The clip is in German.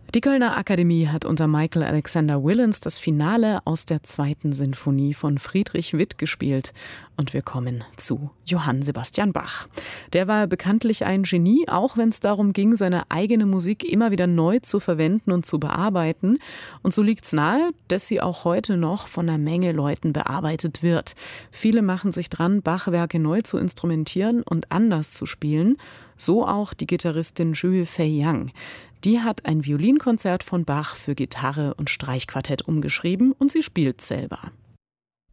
Die Kölner Akademie hat unter Michael Alexander Willens das Finale aus der 2. Sinfonie von Friedrich Witt gespielt. Und wir kommen zu Johann Sebastian Bach. Der war bekanntlich ein Genie, auch wenn es darum ging, seine eigene Musik immer wieder neu zu verwenden und zu bearbeiten. Und so liegt's nahe, dass sie auch heute noch von einer Menge Leuten bearbeitet wird. Viele machen sich dran, Bach-Werke neu zu instrumentieren und anders zu spielen. So auch die Gitarristin Zhu Feiyang. Die hat ein Violinkonzert von Bach für Gitarre und Streichquartett umgeschrieben und sie spielt selber.